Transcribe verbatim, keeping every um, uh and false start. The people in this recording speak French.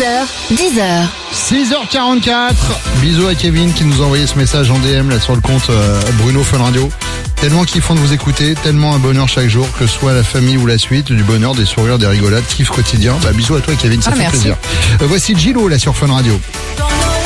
heures, dix heures. six heures quarante-quatre. Bisous à Kevin qui nous a envoyé ce message en D M là sur le compte euh, Bruno Fun Radio. Tellement kiffant de vous écouter, tellement un bonheur chaque jour, que ce soit la famille ou la suite, du bonheur, des sourires, des rigolades, kiff quotidien. Bah bisous à toi Kevin, ça ah, fait merci. plaisir. Euh, voici Gilo là sur Fun Radio. Dans